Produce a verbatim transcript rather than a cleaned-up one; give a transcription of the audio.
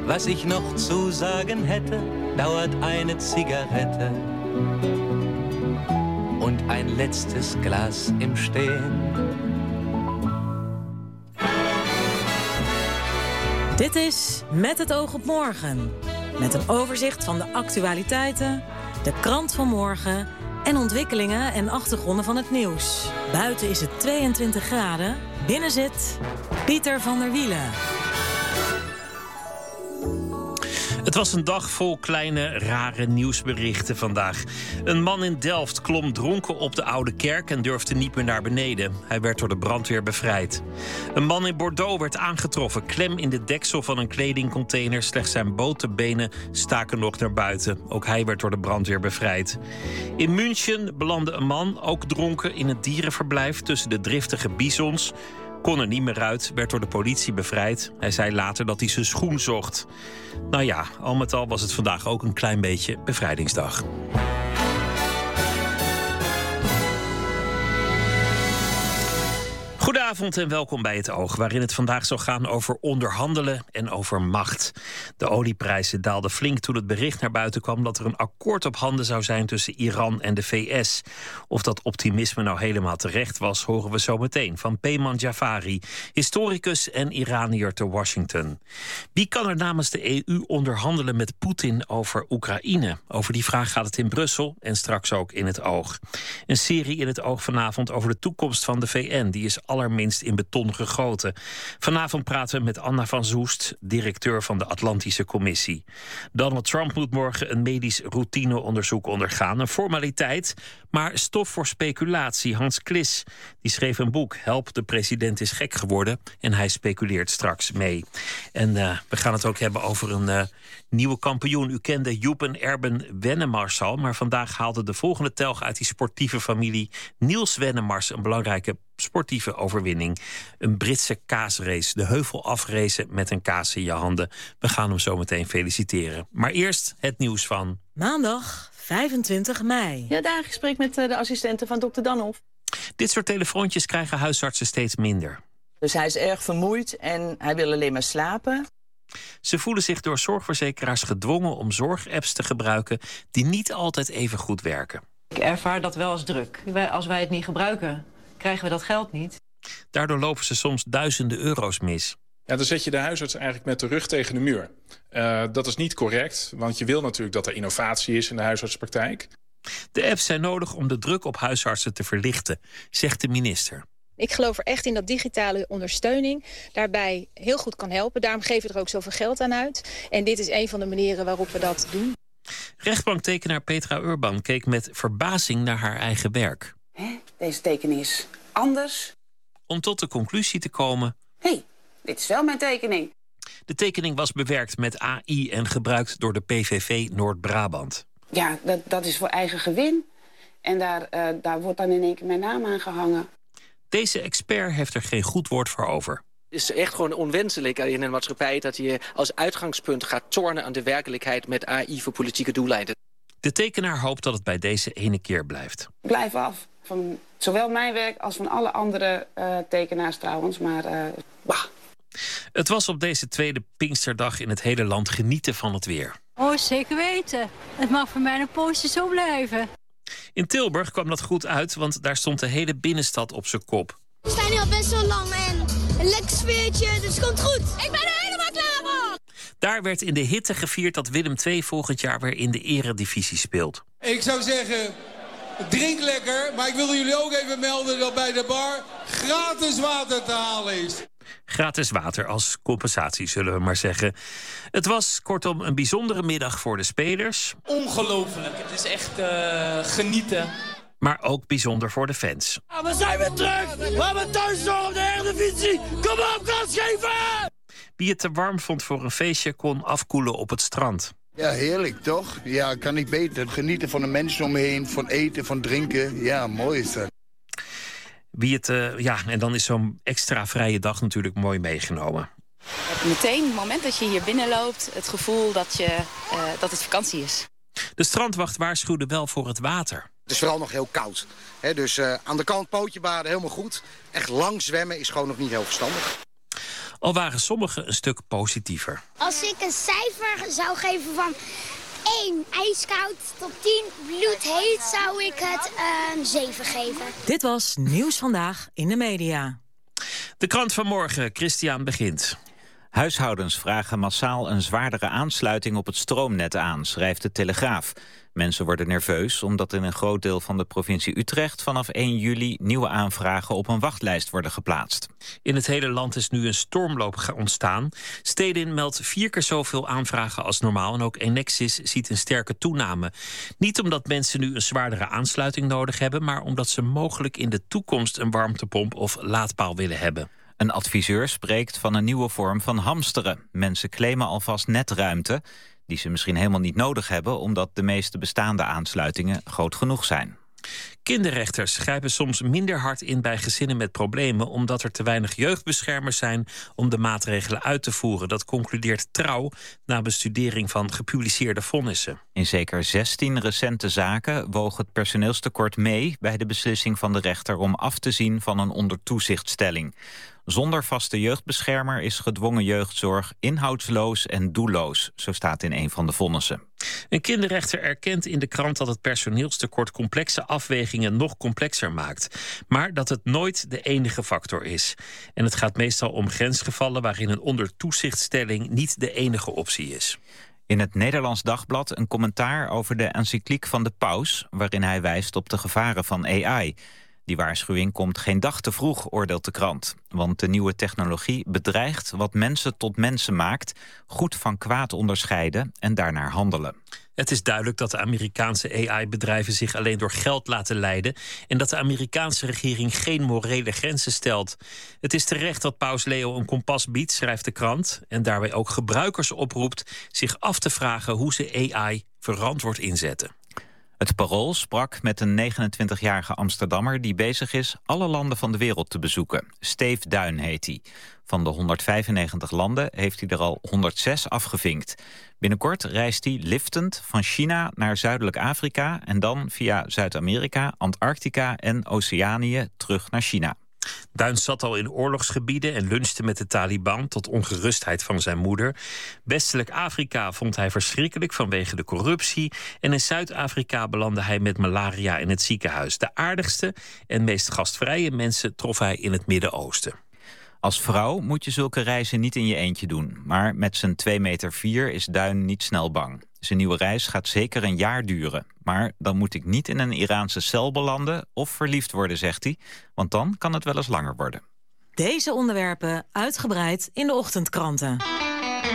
Was ich noch zu sagen hätte, dauert eine Zigarette und ein letztes Glas im Stehen. Dit is Met het oog op morgen. Met een overzicht van de actualiteiten, de krant van morgen en ontwikkelingen en achtergronden van het nieuws. Buiten is het tweeëntwintig graden, binnen zit Pieter van der Wielen. Het was een dag vol kleine, rare nieuwsberichten vandaag. Een man in Delft klom dronken op de Oude Kerk en durfde niet meer naar beneden. Hij werd door de brandweer bevrijd. Een man in Bordeaux werd aangetroffen, klem in de deksel van een kledingcontainer. Slechts zijn botenbenen staken nog naar buiten. Ook hij werd door de brandweer bevrijd. In München belandde een man, ook dronken, in het dierenverblijf tussen de driftige bisons. Kon er niet meer uit, werd door de politie bevrijd. Hij zei later dat hij zijn schoen zocht. Nou ja, al met al was het vandaag ook een klein beetje bevrijdingsdag. Goedenavond en welkom bij Het Oog, waarin het vandaag zal gaan over onderhandelen en over macht. De olieprijzen daalden flink toen het bericht naar buiten kwam dat er een akkoord op handen zou zijn tussen Iran en de V S. Of dat optimisme nou helemaal terecht was, horen we zo meteen van Peyman Jafari, historicus en Iranier te Washington. Wie kan er namens de E U onderhandelen met Poetin over Oekraïne? Over die vraag gaat het in Brussel en straks ook in Het Oog. Een serie in Het Oog vanavond over de toekomst van de V N. Die is allerminst in beton gegoten. Vanavond praten we met Anna van Zoest, directeur van de Atlantische Commissie. Donald Trump moet morgen een medisch routineonderzoek ondergaan. Een formaliteit, maar stof voor speculatie. Hans Klis die schreef een boek, Help, de president is gek geworden. En hij speculeert straks mee. En uh, we gaan het ook hebben over een uh, nieuwe kampioen. U kende Joepen Erben Wennemars al, maar vandaag haalde de volgende telg uit die sportieve familie Niels Wennemars een belangrijke sportieve overwinning. Een Britse kaasrace. De heuvel afracen met een kaas in je handen. We gaan hem zo meteen feliciteren. Maar eerst het nieuws van Maandag vijfentwintig mei. Ja, daar gesprek met de assistenten van dokter Danhoff. Dit soort telefoontjes krijgen huisartsen steeds minder. Dus hij is erg vermoeid en hij wil alleen maar slapen. Ze voelen zich door zorgverzekeraars gedwongen om zorgapps te gebruiken die niet altijd even goed werken. Ik ervaar dat wel als druk. Als wij het niet gebruiken, krijgen we dat geld niet. Daardoor lopen ze soms duizenden euro's mis. Ja, dan zet je de huisarts eigenlijk met de rug tegen de muur. Uh, dat is niet correct, want je wil natuurlijk dat er innovatie is in de huisartspraktijk. De apps zijn nodig om de druk op huisartsen te verlichten, zegt de minister. Ik geloof er echt in dat digitale ondersteuning daarbij heel goed kan helpen. Daarom geven we er ook zoveel geld aan uit. En dit is een van de manieren waarop we dat doen. Rechtbanktekenaar Petra Urban keek met verbazing naar haar eigen werk. Hè? Deze tekening is anders. Om tot de conclusie te komen: hé, hey, dit is wel mijn tekening. De tekening was bewerkt met A I en gebruikt door de P V V Noord-Brabant. Ja, dat, dat is voor eigen gewin. En daar, uh, daar wordt dan in één keer mijn naam aan gehangen. Deze expert heeft er geen goed woord voor over. Het is echt gewoon onwenselijk in een maatschappij dat je als uitgangspunt gaat tornen aan de werkelijkheid met A I voor politieke doeleinden. De tekenaar hoopt dat het bij deze ene keer blijft. Blijf af van zowel mijn werk als van alle andere uh, tekenaars trouwens, maar uh, bah. Het was op deze tweede Pinksterdag in het hele land genieten van het weer. Oh, zeker weten. Het mag voor mij een poosje zo blijven. In Tilburg kwam dat goed uit, want daar stond de hele binnenstad op zijn kop. We staan hier al best wel lang en een lekker sfeertje, dus het komt goed. Ik ben er helemaal klaar voor! Daar werd in de hitte gevierd dat Willem twee volgend jaar weer in de eredivisie speelt. Ik zou zeggen, drink lekker, maar ik wil jullie ook even melden dat bij de bar gratis water te halen is. Gratis water als compensatie, zullen we maar zeggen. Het was kortom een bijzondere middag voor de spelers. Ongelooflijk, het is echt uh, genieten. Maar ook bijzonder voor de fans. Ja, we zijn weer terug! We hebben thuis nog op de Eredivisie! Kom op, gas geven! Wie het te warm vond voor een feestje kon afkoelen op het strand. Ja, heerlijk toch? Ja, kan niet beter. Genieten van de mensen om me heen, van eten, van drinken. Ja, mooi is dat. Wie het, uh, ja, en dan is zo'n extra vrije dag natuurlijk mooi meegenomen. Meteen, het moment dat je hier binnenloopt, het gevoel dat, je, uh, dat het vakantie is. De strandwacht waarschuwde wel voor het water. Het is vooral nog heel koud. He, dus uh, aan de kant pootje baden helemaal goed. Echt lang zwemmen is gewoon nog niet heel verstandig. Al waren sommigen een stuk positiever. Als ik een cijfer zou geven van één ijskoud tot tien bloedheet, zou ik het een zeven geven. Dit was Nieuws Vandaag in de Media. De krant van morgen, Christian begint. Huishoudens vragen massaal een zwaardere aansluiting op het stroomnet aan, schrijft de Telegraaf. Mensen worden nerveus omdat in een groot deel van de provincie Utrecht vanaf één juli nieuwe aanvragen op een wachtlijst worden geplaatst. In het hele land is nu een stormloop ontstaan. Stedin meldt vier keer zoveel aanvragen als normaal en ook Enexis ziet een sterke toename. Niet omdat mensen nu een zwaardere aansluiting nodig hebben, maar omdat ze mogelijk in de toekomst een warmtepomp of laadpaal willen hebben. Een adviseur spreekt van een nieuwe vorm van hamsteren. Mensen claimen alvast netruimte, die ze misschien helemaal niet nodig hebben, omdat de meeste bestaande aansluitingen groot genoeg zijn. Kinderrechters grijpen soms minder hard in bij gezinnen met problemen, omdat er te weinig jeugdbeschermers zijn om de maatregelen uit te voeren. Dat concludeert Trouw na bestudering van gepubliceerde vonnissen. In zeker zestien recente zaken woog het personeelstekort mee bij de beslissing van de rechter om af te zien van een ondertoezichtstelling. Zonder vaste jeugdbeschermer is gedwongen jeugdzorg inhoudsloos en doelloos, zo staat in een van de vonnissen. Een kinderrechter erkent in de krant dat het personeelstekort complexe afwegingen nog complexer maakt, maar dat het nooit de enige factor is. En het gaat meestal om grensgevallen waarin een ondertoezichtstelling niet de enige optie is. In het Nederlands Dagblad een commentaar over de encycliek van de paus, waarin hij wijst op de gevaren van A I. Die waarschuwing komt geen dag te vroeg, oordeelt de krant. Want de nieuwe technologie bedreigt wat mensen tot mensen maakt, goed van kwaad onderscheiden en daarnaar handelen. Het is duidelijk dat de Amerikaanse A I-bedrijven zich alleen door geld laten leiden en dat de Amerikaanse regering geen morele grenzen stelt. Het is terecht dat paus Leo een kompas biedt, schrijft de krant, en daarbij ook gebruikers oproept zich af te vragen hoe ze A I verantwoord inzetten. Het Parool sprak met een negenentwintigjarige Amsterdammer die bezig is alle landen van de wereld te bezoeken. Steve Duin heet hij. Van de honderdvijfennegentig landen heeft hij er al honderdzes afgevinkt. Binnenkort reist hij liftend van China naar Zuidelijk Afrika en dan via Zuid-Amerika, Antarctica en Oceanië terug naar China. Duin zat al in oorlogsgebieden en lunchte met de Taliban tot ongerustheid van zijn moeder. Westelijk Afrika vond hij verschrikkelijk vanwege de corruptie. En in Zuid-Afrika belandde hij met malaria in het ziekenhuis. De aardigste en meest gastvrije mensen trof hij in het Midden-Oosten. Als vrouw moet je zulke reizen niet in je eentje doen. Maar met zijn twee meter vier is Duin niet snel bang. Zijn nieuwe reis gaat zeker een jaar duren. Maar dan moet ik niet in een Iraanse cel belanden of verliefd worden, zegt hij. Want dan kan het wel eens langer worden. Deze onderwerpen uitgebreid in de ochtendkranten.